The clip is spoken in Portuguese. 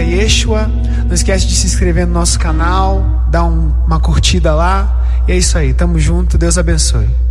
música Yeshua. Não esquece de se inscrever no nosso canal, dar uma curtida lá. E é isso aí, tamo junto, Deus abençoe.